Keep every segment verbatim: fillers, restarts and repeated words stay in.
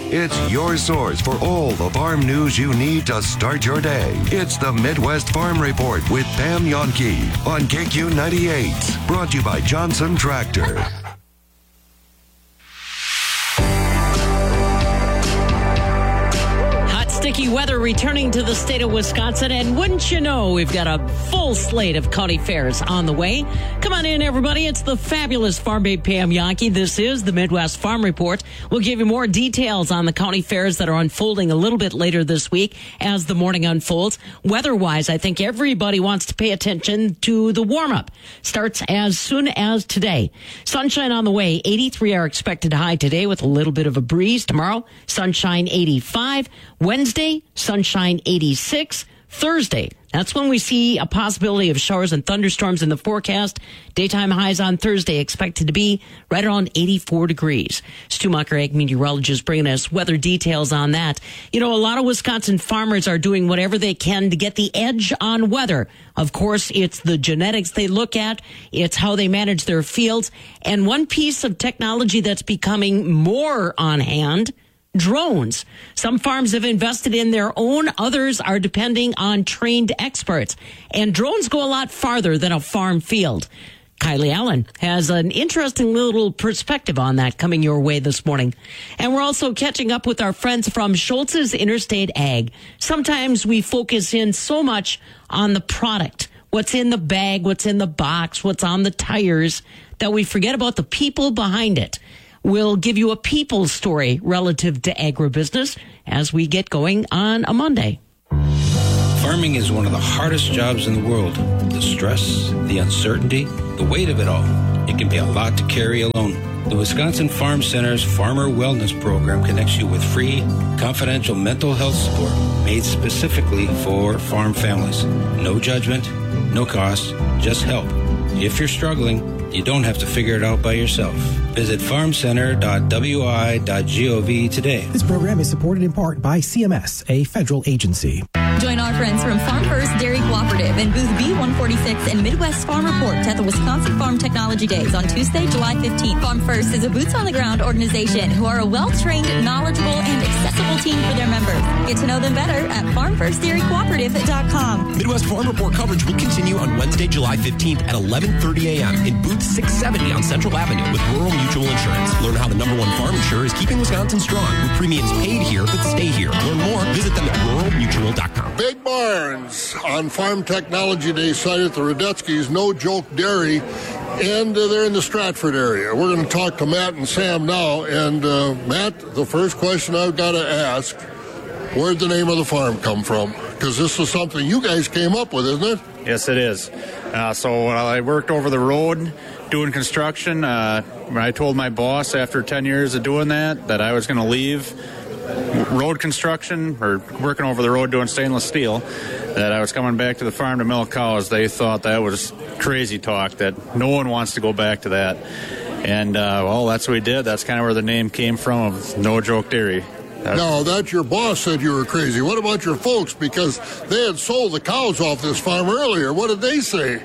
It's your source for all the farm news you need to start your day. It's the Midwest Farm Report with Pam Jahnke on K Q ninety-eight. Brought to you by Johnson Tractor. Sticky weather returning to the state of Wisconsin, and wouldn't you know, we've got a full slate of county fairs on the way. Come on in, everybody. It's the fabulous Farm Babe Pam Jahnke. This is the Midwest Farm Report. We'll give you more details on the county fairs that are unfolding a little bit later this week as the morning unfolds. Weather-wise, I think everybody wants to pay attention to the warm-up. Starts as soon as today. Sunshine on the way. eighty-three are expected high today with a little bit of a breeze. Tomorrow, sunshine eighty-five. Wednesday, sunshine eighty-six. Thursday, that's when we see a possibility of showers and thunderstorms in the forecast. Daytime highs on Thursday expected to be right around eighty-four degrees. Stu Mucker, ag meteorologist, bringing us weather details on that. You know, a lot of Wisconsin farmers are doing whatever they can to get the edge on weather. Of course, it's the genetics they look at. It's how they manage their fields. And one piece of technology that's becoming more on hand, drones. Some farms have invested in their own. Others are depending on trained experts. And drones go a lot farther than a farm field. Kylie Allen has an interesting little perspective on that coming your way this morning. And we're also catching up with our friends from Schultz's Interstate Ag. Sometimes we focus in so much on the product, what's in the bag, what's in the box, what's on the tires, that we forget about the people behind it. We'll give you a people's story relative to agribusiness as we get going on a Monday. Farming is one of the hardest jobs in the world. The stress, the uncertainty, the weight of it all. It can be a lot to carry alone. The Wisconsin Farm Center's Farmer Wellness Program connects you with free, confidential mental health support made specifically for farm families. No judgment, no cost, just help. If you're struggling, you don't have to figure it out by yourself. Visit farm center dot w i dot gov today. This program is supported in part by C M S, a federal agency. Join our friends from Farm First Dairy Cooperative and booth B one forty-six in Midwest Farm Report at the Wisconsin Farm Technology Days on Tuesday, July fifteenth. Farm First is a boots-on-the-ground organization who are a well-trained, knowledgeable, and accessible team for their members. Get to know them better at farm first dairy cooperative dot com. Midwest Farm Report coverage will continue on Wednesday, July fifteenth at eleven thirty a.m. in booth six seventy on Central Avenue with Rural Mutual Insurance. Learn how the number one farm insurer is keeping Wisconsin strong with premiums paid here that stay here. Learn more, visit them at rural mutual dot com. Big Barns on Farm Technology Day site at the Radetzky's No Joke Dairy, and uh, they're in the Stratford area. We're going to talk to Matt and Sam now. And uh, Matt, the first question I've got to ask, where'd the name of the farm come from? Because this was something you guys came up with, isn't it? Yes, it is. Uh, so uh, I worked over the road doing construction. Uh, I told my boss after ten years of doing that that I was going to leave road construction or working over the road doing stainless steel, that I was coming back to the farm to milk cows. They thought that was crazy talk, that no one wants to go back to that. And, uh, well, that's what we did. That's kind of where the name came from, of No Joke Dairy. That's no, that your boss said you were crazy. What about your folks? Because they had sold the cows off this farm earlier. What did they say?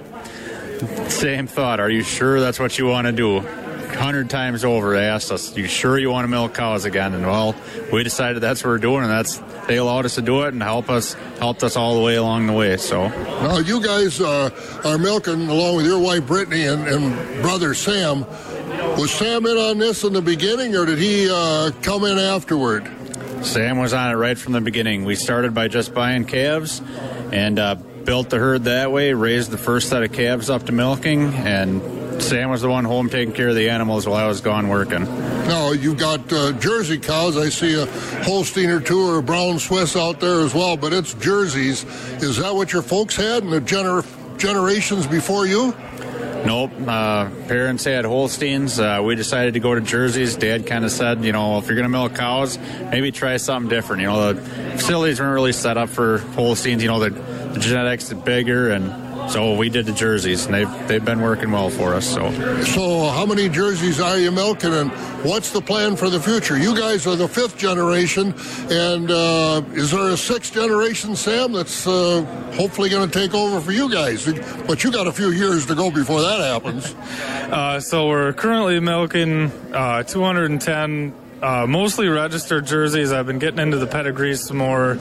Same thought. Are you sure that's what you want to do? Hundred times over, they asked us, you sure you want to milk cows again? And, well, we decided that's what we're doing, and that's they allowed us to do it and help us helped us all the way along the way. So now you guys uh, are milking along with your wife Brittany and, and brother Sam. Was Sam in on this in the beginning, or did he uh, come in afterward? Sam was on it right from the beginning. We started by just buying calves and uh, built the herd that way, raised the first set of calves up to milking, and Sam was the one home taking care of the animals while I was gone working. Now, you've got uh, Jersey cows. I see a Holstein or two or a brown Swiss out there as well, but it's Jerseys. Is that what your folks had in the gener- generations before you? Nope. Uh, parents had Holsteins. Uh, we decided to go to Jerseys. Dad kind of said, you know, if you're going to milk cows, maybe try something different. You know, the facilities weren't really set up for Holsteins. You know, the, the genetics are bigger, and so we did the Jerseys, and they've, they've been working well for us. So, so how many Jerseys are you milking, and what's the plan for the future? You guys are the fifth generation, and uh, is there a sixth generation, Sam, that's uh, hopefully going to take over for you guys? But you got a few years to go before that happens. uh, so we're currently milking uh, two hundred ten uh, mostly registered jerseys. I've been getting into the pedigrees some more.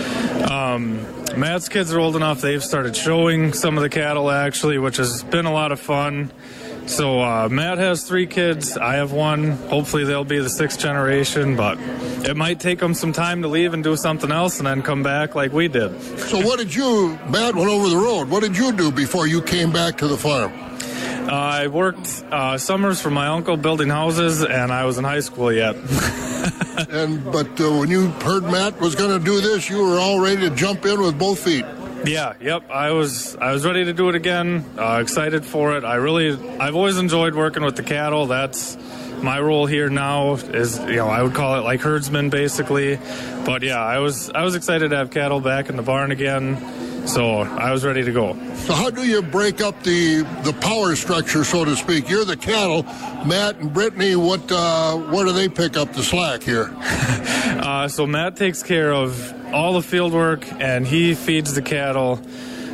Um, Matt's kids are old enough; they've started showing some of the cattle actually, which has been a lot of fun. So uh, Matt has three kids. I have one. Hopefully they'll be the sixth generation, but it might take them some time to leave and do something else and then come back like we did. So what did you, Matt went over the road, what did you do before you came back to the farm? Uh, I worked uh, summers for my uncle building houses, and I was in high school yet. and But uh, when you heard Matt was going to do this, you were all ready to jump in with both feet. Yeah, yep. I was I was ready to do it again, uh, excited for it. I really, I've always enjoyed working with the cattle. That's my role here now is, you know, I would call it like herdsman basically. But yeah, I was I was excited to have cattle back in the barn again. So I was ready to go. So how do you break up the the power structure, so to speak? You're the cattle. Matt and Brittany, what uh, where do they pick up the slack here? uh, so Matt takes care of all the field work, and he feeds the cattle.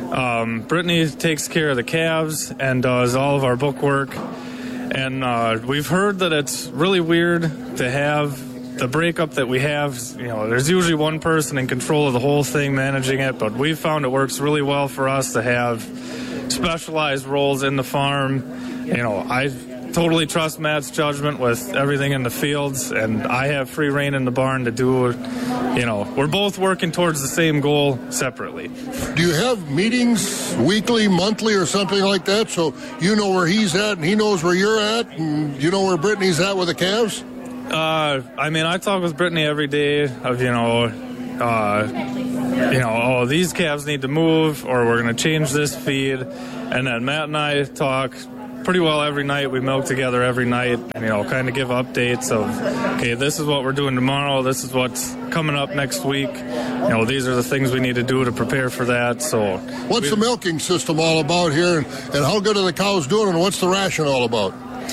Um, Brittany takes care of the calves and does all of our book work. And uh, we've heard that it's really weird to have the breakup that we have. You know, there's usually one person in control of the whole thing managing it, but we've found it works really well for us to have specialized roles in the farm. You know, I totally trust Matt's judgment with everything in the fields, and I have free reign in the barn to do, you know, we're both working towards the same goal separately. Do you have meetings weekly, monthly, or something like that, so you know where he's at and he knows where you're at, and you know where Brittany's at with the calves? Uh, I mean, I talk with Brittany every day of, you know, uh, you know, oh, these calves need to move, or we're going to change this feed, and then Matt and I talk pretty well every night. We milk together every night, and, you know, kind of give updates of, okay, this is what we're doing tomorrow, this is what's coming up next week, you know, these are the things we need to do to prepare for that. So what's the milking system all about here, and, and how good are the cows doing, and what's the ration all about?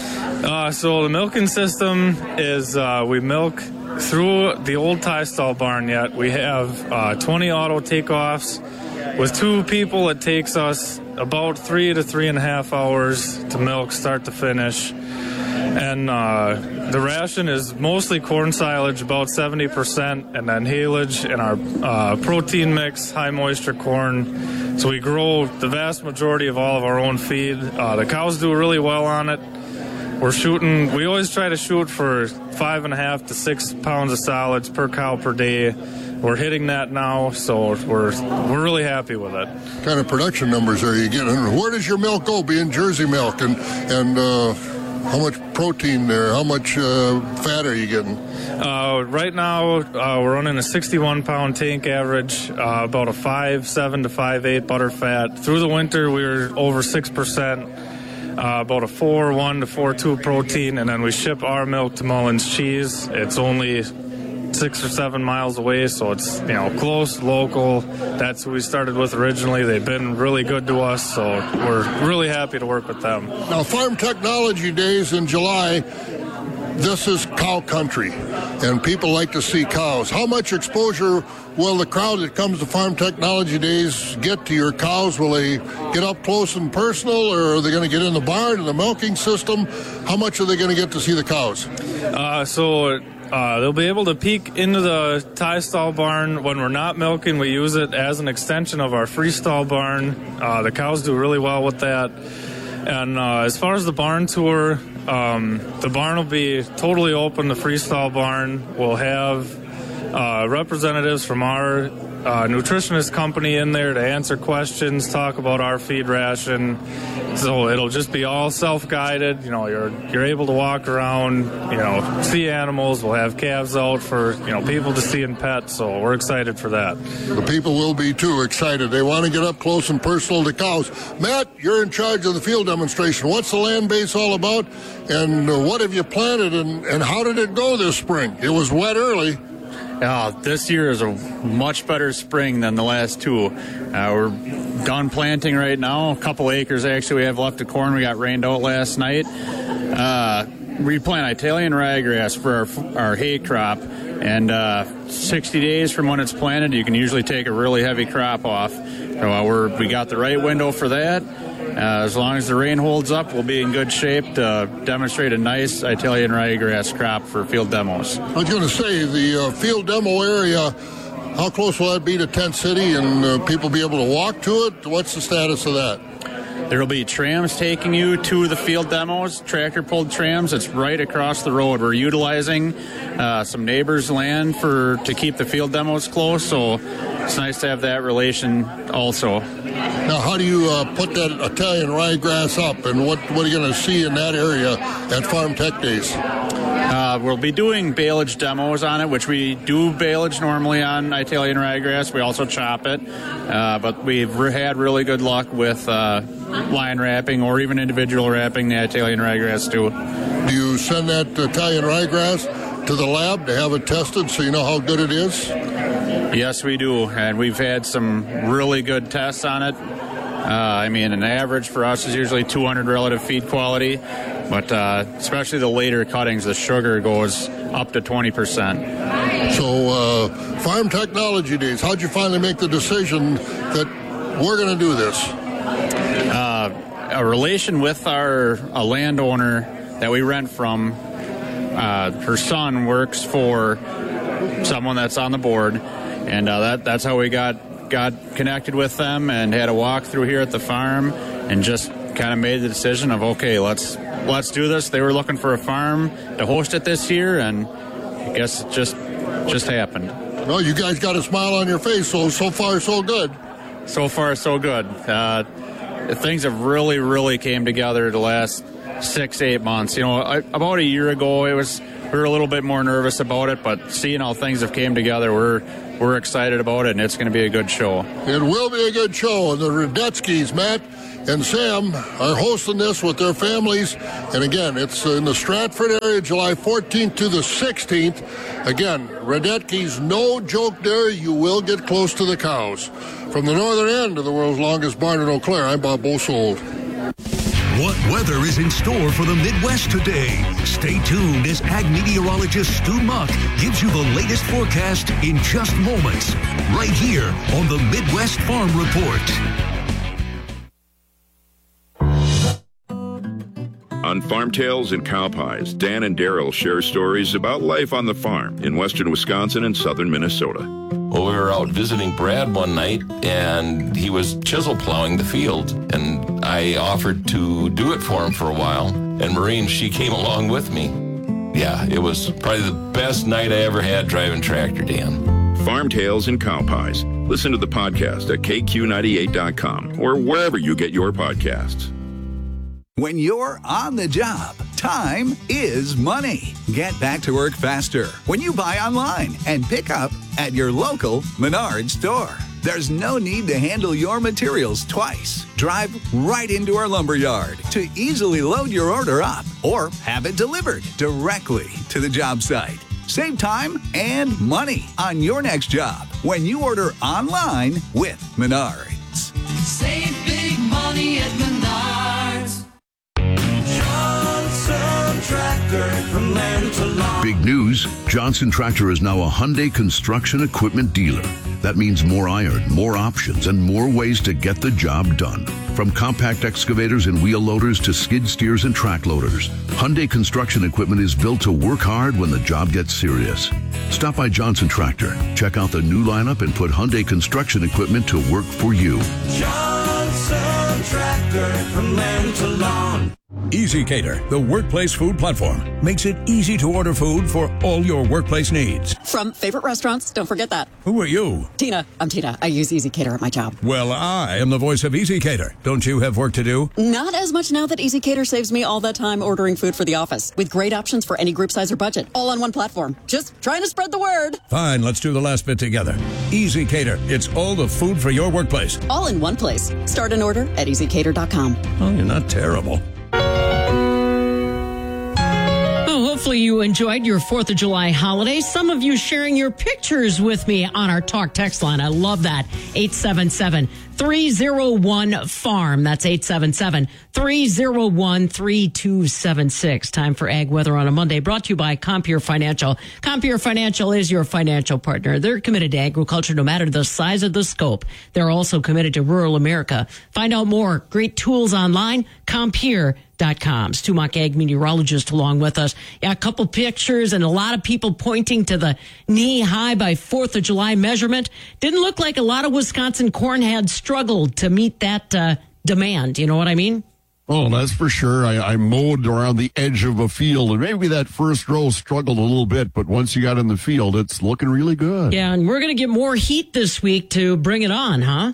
Uh, so the milking system is uh, we milk through the old tie stall barn yet. We have uh, twenty auto takeoffs. With two people, it takes us about three to three and a half hours to milk start to finish. And uh, the ration is mostly corn silage, about seventy percent, and then haylage and our uh, protein mix, high moisture corn. So we grow the vast majority of all of our own feed. Uh, the cows do really well on it. We're shooting, we always try to shoot for five and a half to six pounds of solids per cow per day. We're hitting that now, so we're we're really happy with it. What kind of production numbers are you getting? Where does your milk go, being Jersey milk, and and uh, how much protein there? How much uh, fat are you getting? Uh, right now, uh, we're running a sixty-one pound tank average, uh, about a five seven to five eight butter fat. Through the winter, we were over six percent. Uh, about a four one to four two protein, and then we ship our milk to Mullins Cheese. It's only six or seven miles away, so it's, you know, close, local. That's who we started with originally. They've been really good to us, so we're really happy to work with them. Now, Farm Technology Days in July, this is cow country, and people like to see cows. How much exposure will the crowd that comes to Farm Technology Days get to your cows? Will they get up close and personal, or are they going to get in the barn and the milking system? How much are they going to get to see the cows? Uh, so uh, they'll be able to peek into the tie stall barn. When we're not milking, we use it as an extension of our freestall barn. Uh, the cows do really well with that. And uh, as far as the barn tour, um, the barn will be totally open, the freestall barn. We'll have uh, representatives from our uh, nutritionist company in there to answer questions, talk about our feed ration. So it'll just be all self-guided. You know, you're you're able to walk around, you know, see animals. We'll have calves out for, you know, people to see and pet. So we're excited for that. The people will be too excited. They want to get up close and personal to cows. Matt, you're in charge of the field demonstration. What's the land base all about, and uh, what have you planted, and, and how did it go this spring? It was wet early. Uh, this year is a much better spring than the last two. Uh, we're done planting right now. A couple acres actually we have left of corn. We got rained out last night. Uh, we plant Italian ryegrass for our, our hay crop, and uh, sixty days from when it's planted, you can usually take a really heavy crop off. So uh, we're, we got the right window for that. Uh, as long as the rain holds up, we'll be in good shape to demonstrate a nice Italian ryegrass crop for field demos. I was going to say, the uh, field demo area, how close will that be to Tent City, and uh, people be able to walk to it? What's the status of that? There will be trams taking you to the field demos, tractor-pulled trams. It's right across the road. We're utilizing uh, some neighbors' land for to keep the field demos close, so it's nice to have that relation also. Now, how do you uh, put that Italian ryegrass up, and what, what are you going to see in that area at Farm Tech Days? Uh, we'll be doing baleage demos on it, which we do baleage normally on Italian ryegrass. We also chop it, uh, but we've re- had really good luck with uh, line wrapping or even individual wrapping the Italian ryegrass too. Do you send that Italian ryegrass to the lab to have it tested so you know how good it is? Yes, we do, and we've had some really good tests on it. Uh, I mean, an average for us is usually two hundred relative feed quality, but uh, especially the later cuttings, the sugar goes up to twenty percent. So, uh, Farm Technology Days, how'd you finally make the decision that we're going to do this? Uh, a relation with our a landowner that we rent from. Uh, her son works for someone that's on the board, and uh, that that's how we got got connected with them and had a walk through here at the farm and just kind of made the decision of, okay, let's let's do this. They were looking for a farm to host it this year, and I guess it just just happened. No, you guys got a smile on your face, so so far so good. So far so good. Uh, things have really, really came together the last six, eight months. You know, I, about a year ago, it was we were a little bit more nervous about it, but seeing how things have came together, we're we're excited about it, and it's going to be a good show. It will be a good show, and the Radetskis, Matt and Sam, are hosting this with their families. And again, it's in the Stratford area, July fourteenth to the sixteenth. Again, Radetski's no joke there. You will get close to the cows. From the northern end of the world's longest barn in Eau Claire, I'm Bob Bosold. What weather is in store for the Midwest today? Stay tuned as ag meteorologist Stu Muck gives you the latest forecast in just moments, right here on the Midwest Farm Report. On Farm Tales and Cow Pies, Dan and Daryl share stories about life on the farm in western Wisconsin and southern Minnesota. Well, we were out visiting Brad one night, and he was chisel plowing the field, and I offered to do it for him for a while, and Maureen, she came along with me. Yeah, it was probably the best night I ever had driving tractor, Dan. Farm Tales and Cow Pies. Listen to the podcast at K Q ninety-eight dot com or wherever you get your podcasts. When you're on the job, time is money. Get back to work faster when you buy online and pick up at your local Menards store. There's no need to handle your materials twice. Drive right into our lumber yard to easily load your order up or have it delivered directly to the job site. Save time and money on your next job when you order online with Menards. Save big money at Menards. Johnson Tractor from land to lawn. Big news, Johnson Tractor is now a Hyundai construction equipment dealer. That means more iron, more options, and more ways to get the job done. From compact excavators and wheel loaders to skid steers and track loaders, Hyundai construction equipment is built to work hard when the job gets serious. Stop by Johnson Tractor, check out the new lineup, and put Hyundai construction equipment to work for you. Johnson Tractor from land to lawn. EasyCater, the workplace food platform, makes it easy to order food for all your workplace needs. From favorite restaurants, don't forget that. Who are you? Tina. I'm Tina. I use EasyCater at my job. Well, I am the voice of EasyCater. Don't you have work to do? Not as much now that EasyCater saves me all that time ordering food for the office, with great options for any group size or budget, all on one platform. Just trying to spread the word. Fine, let's do the last bit together. EasyCater, it's all the food for your workplace. All in one place. Start an order at easy cater dot com. Oh, you're not terrible. Hopefully you enjoyed your fourth of July holiday. Some of you sharing your pictures with me on our talk text line. I love that. eight seven seven, three oh one farm. That's eight seven seven, three oh one, three two seven six. Time for Ag Weather on a Monday, brought to you by Compeer Financial. Compeer Financial is your financial partner. They're committed to agriculture no matter the size of the scope. They're also committed to rural America. Find out more. Great tools online, Compeer dot com. Stu Muck, ag meteorologist, along with us. Yeah, a couple pictures and a lot of people pointing to the knee-high by fourth of July measurement. Didn't look like a lot of Wisconsin corn had struggled to meet that uh, demand. You know what I mean? Oh, that's for sure. I, I mowed around the edge of a field, and maybe that first row struggled a little bit, but once you got in the field, it's looking really good. Yeah, and we're going to get more heat this week to bring it on, huh?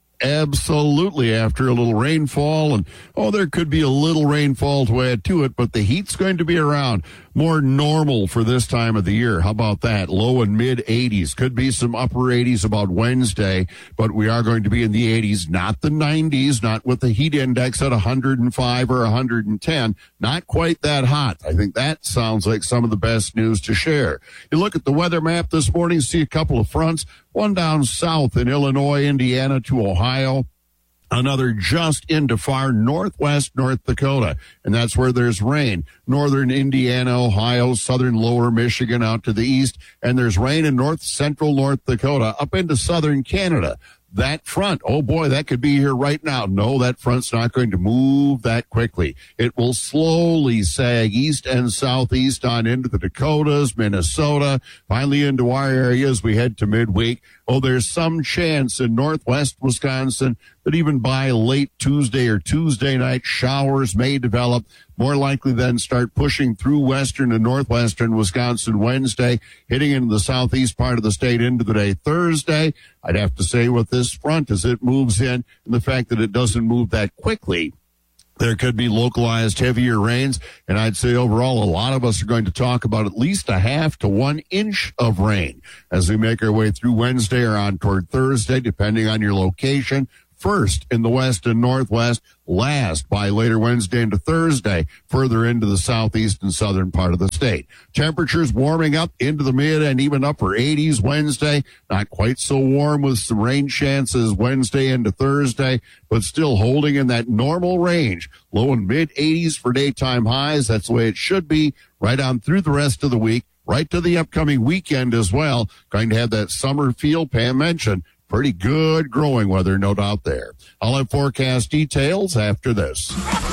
Absolutely, after a little rainfall, and oh, there could be a little rainfall to add to it, but the heat's going to be around. More normal for this time of the year. How about that? Low and mid eighties. Could be some upper eighties about Wednesday, but we are going to be in the eighties, not the nineties, not with the heat index at one hundred five or one hundred ten. Not quite that hot. I think that sounds like some of the best news to share. You look at the weather map this morning, see a couple of fronts, one down south in Illinois, Indiana to Ohio. Another just into far northwest North Dakota, and that's where there's rain. Northern Indiana, Ohio, southern lower Michigan out to the east, and there's rain in north central North Dakota up into southern Canada. That front, oh boy, that could be here right now. No, that front's not going to move that quickly. It will slowly sag east and southeast on into the Dakotas, Minnesota, finally into our area as we head to midweek. Oh, there's some chance in northwest Wisconsin that even by late Tuesday or Tuesday night, showers may develop. More likely then start pushing through western and northwestern Wisconsin Wednesday, hitting into the southeast part of the state into the day Thursday. I'd have to say with this front as it moves in, and the fact that it doesn't move that quickly, there could be localized heavier rains, and I'd say overall a lot of us are going to talk about at least a half to one inch of rain as we make our way through Wednesday or on toward Thursday, depending on your location. First in the west and northwest, last by later Wednesday into Thursday, further into the southeast and southern part of the state. Temperatures warming up into the mid and even upper eighties Wednesday. Not quite so warm with some rain chances Wednesday into Thursday, but still holding in that normal range. Low and mid eighties for daytime highs. That's the way it should be right on through the rest of the week, right to the upcoming weekend as well. Going to have that summer feel Pam mentioned. Pretty good growing weather, no doubt there. I'll have forecast details after this.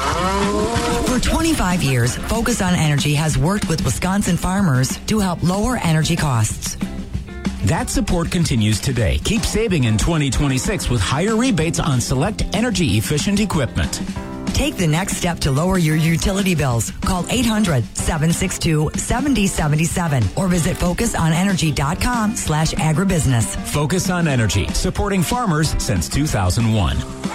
For twenty-five years, Focus on Energy has worked with Wisconsin farmers to help lower energy costs. That support continues today. Keep saving in twenty twenty-six with higher rebates on select energy-efficient equipment. Take the next step to lower your utility bills. Call eight hundred, seven six two, seven zero seven seven or visit focusonenergy.com slash agribusiness. Focus on Energy, supporting farmers since two thousand one.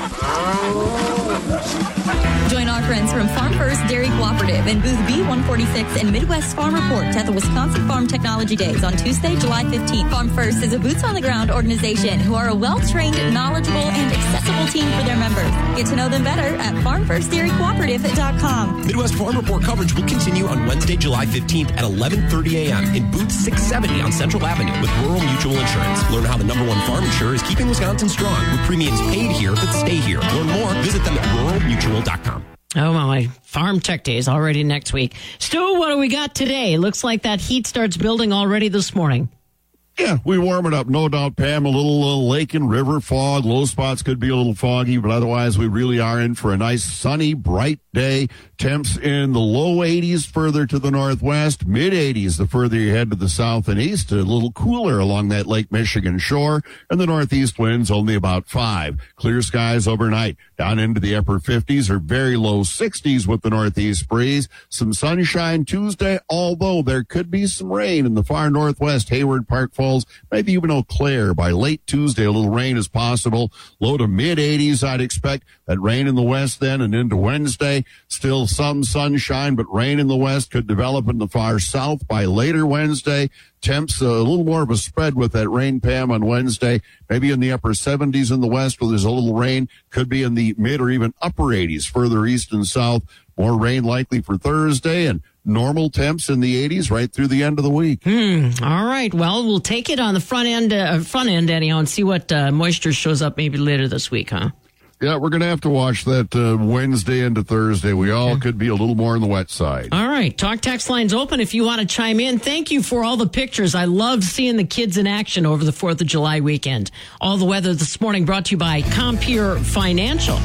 Join our friends from Farm First Dairy Cooperative in booth B one forty-six and Midwest Farm Report at the Wisconsin Farm Technology Days on Tuesday, July fifteenth. Farm First is a boots-on-the-ground organization who are a well-trained, knowledgeable, and accessible team for their members. Get to know them better at farm first dairy cooperative dot com. Midwest Farm Report coverage will continue on Wednesday, July fifteenth at eleven thirty a.m. in booth six seventy on Central Avenue with Rural Mutual Insurance. Learn how the number one farm insurer is keeping Wisconsin strong with premiums paid here that stay here. Learn more, visit them at rural mutual dot com. Oh, my. Farm Tech Days already next week. Stu, what do we got today? Looks like that heat starts building already this morning. Yeah, we warm it up, no doubt, Pam. A little, little lake and river fog. Low spots could be a little foggy, but otherwise we really are in for a nice sunny, bright day. Temps in the low eighties further to the northwest, mid eighties the further you head to the south and east. A little cooler along that Lake Michigan shore, and the northeast winds only about five. Clear skies overnight, down into the upper fifties or very low sixties with the northeast breeze. Some sunshine Tuesday, although there could be some rain in the far northwest, Hayward, Park Falls, maybe even Eau Claire. By late Tuesday, a little rain is possible. Low to mid eighties, I'd expect. That rain in the west then and into Wednesday. Still some sunshine, but rain in the west could develop in the far south by later Wednesday. Temps a little more of a spread with that rain, Pam, on Wednesday. Maybe in the upper seventies in the west where there's a little rain. Could be in the mid or even upper eighties further east and south. More rain likely for Thursday, and normal temps in the eighties right through the end of the week. Hmm. All right. Well, we'll take it on the front end, uh, front end anyhow, and see what uh, moisture shows up maybe later this week, huh? Yeah, we're going to have to watch that uh, Wednesday into Thursday. We all okay. could be a little more on the wet side. All right. Talk text lines open if you want to chime in. Thank you for all the pictures. I love seeing the kids in action over the fourth of July weekend. All the weather this morning brought to you by Compeer Financial.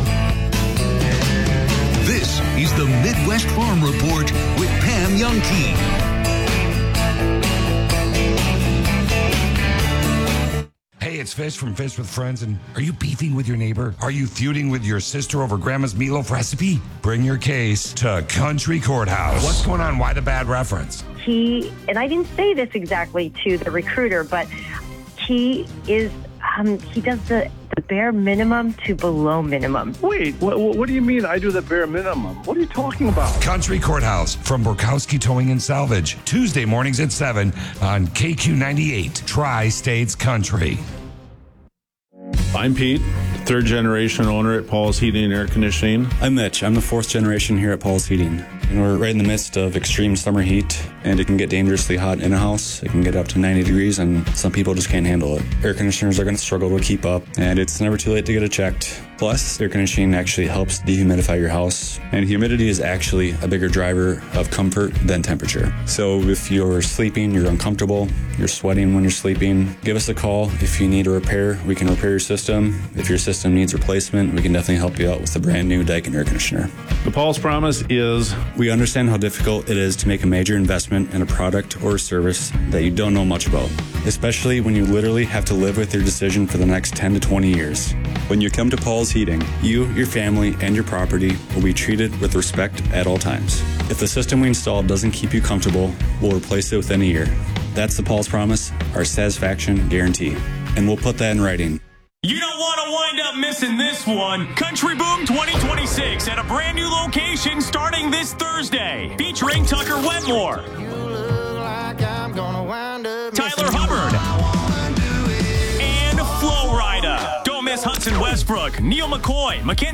This is the Midwest Farm Report with Pam Youngkey. Hey, it's Fish from Fish with Friends, and are you beefing with your neighbor? Are you feuding with your sister over Grandma's meatloaf recipe? Bring your case to Country Courthouse. What's going on? Why the bad reference? He, and I didn't say this exactly to the recruiter, but he is, um, he does the, the bare minimum to below minimum. Wait, what, what do you mean I do the bare minimum? What are you talking about? Country Courthouse from Borkowski Towing and Salvage. Tuesday mornings at seven on K Q ninety-eight, Tri-States Country. I'm Pete, third generation owner at Paul's Heating and Air Conditioning. I'm Mitch. I'm the fourth generation here at Paul's Heating. And we're right in the midst of extreme summer heat, and it can get dangerously hot in a house. It can get up to ninety degrees, and some people just can't handle it. Air conditioners are going to struggle to keep up, and it's never too late to get it checked. Plus, air conditioning actually helps dehumidify your house, and humidity is actually a bigger driver of comfort than temperature. So if you're sleeping, you're uncomfortable, you're sweating when you're sleeping, give us a call. If you need a repair, we can repair your system. If your system needs replacement, we can definitely help you out with a brand new Daikin air conditioner. The Paul's promise is, we understand how difficult it is to make a major investment in a product or a service that you don't know much about, especially when you literally have to live with your decision for the next ten to twenty years. When you come to Paul's Heating, you, your family, and your property will be treated with respect at all times. If the system we installed doesn't keep you comfortable, we'll replace it within a year. That's the Paul's promise, our satisfaction guarantee. And we'll put that in writing. You don't want to wind up missing this one. Country Boom twenty twenty-six at a brand new location starting this Thursday. Featuring Tucker Wetmore, Tyler Hubbard, and Flo Rida. Don't miss Hudson Westbrook, Neil McCoy, Mackenzie